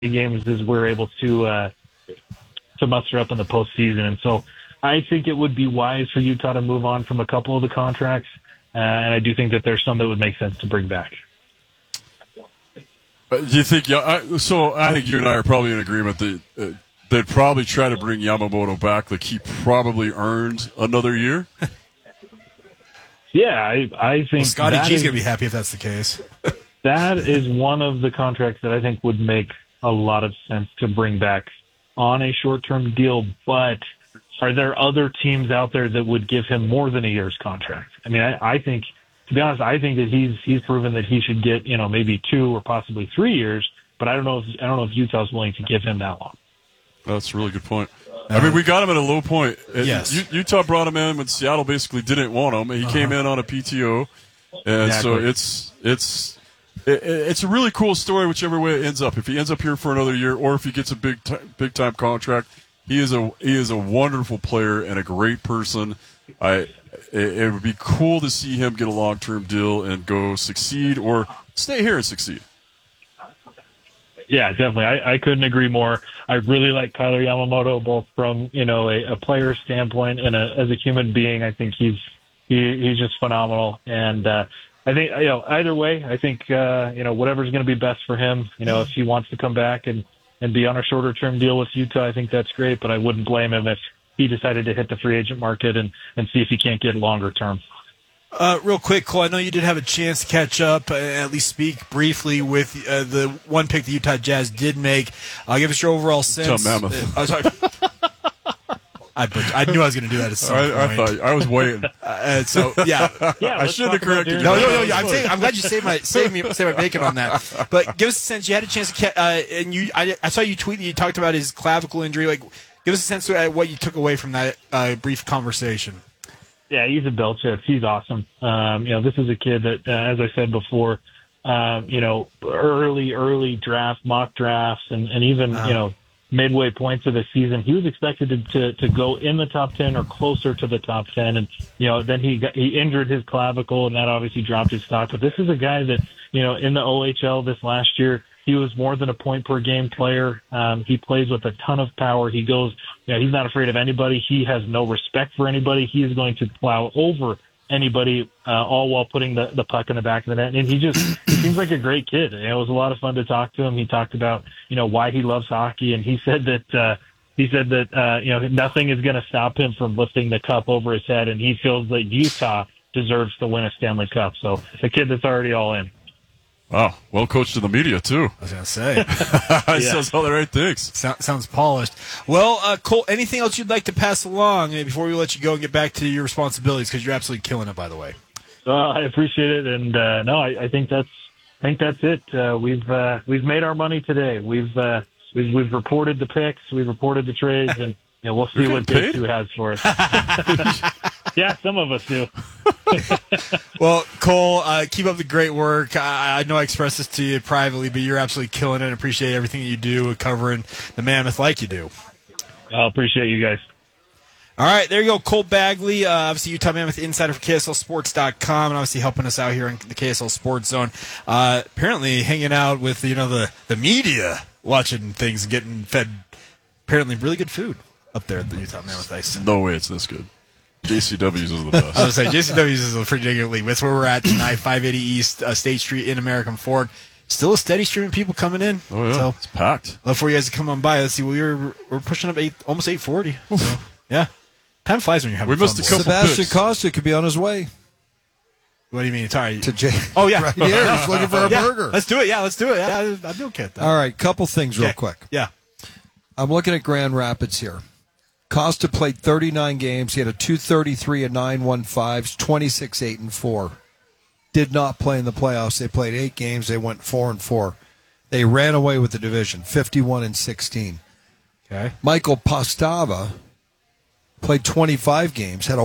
games as we're able to muster up in the postseason. And so I think it would be wise for Utah to move on from a couple of the contracts, and I do think that there's some that would make sense to bring back. Do you think? So I think you and I are probably in agreement that they'd probably try to bring Yamamoto back. Like he probably earned another year. Yeah, I think Scotty G's going to be happy if that's the case. That is one of the contracts that I think would make a lot of sense to bring back on a short-term deal, but are there other teams out there that would give him more than a year's contract? I mean, I think, to be honest, I think that he's proven that he should get, maybe 2 or possibly 3 years, but I don't know if Utah's willing to give him that long. That's a really good point. I mean, we got him at a low point. Yes. Utah brought him in when Seattle basically didn't want him. He came in on a PTO, and Exactly. so it's a really cool story whichever way it ends up. If he ends up here for another year, or if he gets a big time contract, he is a wonderful player and a great person. It would be cool to see him get a long-term deal and go succeed, or stay here and succeed. Yeah, definitely. I couldn't agree more. I really like Kyler Yamamoto, both from a player standpoint and as a human being. I think he's just phenomenal, and I think either way, I think whatever's going to be best for him. If he wants to come back and be on a shorter term deal with Utah, I think that's great. But I wouldn't blame him if he decided to hit the free agent market and see if he can't get longer term. Real quick, Cole, I know you did have a chance to catch up, at least speak briefly with the one pick the Utah Jazz did make. Give us your overall sense. Utah Mammoth. Sorry. I knew I was going to do that at some point. I thought I was waiting. I shouldn't have corrected you. No. I'm glad you saved my bacon on that. But give us a sense. You had a chance to and I saw you tweet that you talked about his clavicle injury. Like, give us a sense of what you took away from that brief conversation. Yeah, he's a bell chip. He's awesome. This is a kid that, as I said before, early draft, mock drafts, and even midway points of the season, he was expected to go in the top 10 or closer to the top 10, and then he injured his clavicle, and that obviously dropped his stock. But this is a guy that in the OHL this last year, he was more than a point per game player. He plays with a ton of power. He goes, he's not afraid of anybody. He has no respect for anybody. He is going to plow over anybody, all while putting the puck in the back of the net. And he seems like a great kid. It was a lot of fun to talk to him. He talked about, why he loves hockey. And he said that nothing is going to stop him from lifting the cup over his head. And he feels that Utah deserves to win a Stanley Cup. So a kid that's already all in. Wow, well coached in the media too. I was going to say. He says all the right things. Sounds polished. Well, Cole, anything else you'd like to pass along before we let you go and get back to your responsibilities? Because you're absolutely killing it, by the way. I appreciate it, and I think that's it. We've made our money today. We've reported the picks, we've reported the trades, and we'll see what Day 2 has for us. Yeah, some of us do. Well, Cole, keep up the great work. I know I expressed this to you privately, but you're absolutely killing it. I appreciate everything that you do covering the Mammoth like you do. I appreciate you guys. All right, there you go. Cole Bagley, obviously Utah Mammoth insider for KSLSports.com, and obviously helping us out here in the KSL Sports Zone. Apparently hanging out with the media, watching things, getting fed apparently really good food up there at the Utah Mammoth Ice. No way it's this good. JCW's is the best. I was going to say, JCW's is a pretty good league. That's where we're at tonight, 580 East State Street in American Fork. Still a steady stream of people coming in. Oh, yeah. So, it's packed. Love for you guys to come on by. Let's see, we're pushing up almost 840. So, yeah. Time flies when you're having fun. We missed a couple Sebastian picks. Costa could be on his way. What do you mean? Sorry. To Jay. Oh, yeah. Right here. He's looking for a burger. Let's do it. Yeah, let's do it. Yeah, I'd be okay with that. All right, couple things real quick. Yeah. I'm looking at Grand Rapids here. Costa played 39 games. He had a 233, a 9.15, 26, 8-4. Did not play in the playoffs. They played 8 games. They went 4-4. They ran away with the division, 51-16. Okay. Michael Postava played 25 games, had a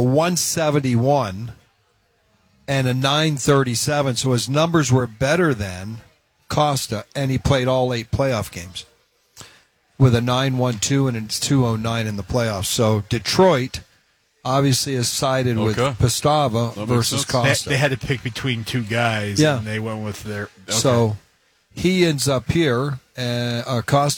171 and a 937. So his numbers were better than Costa, and he played all 8 playoff games with a 9.12 and a 2.09 in the playoffs. So Detroit obviously has sided with Postava versus Costa. They had to pick between 2 guys, and they went with their... Okay. So he ends up here. Costa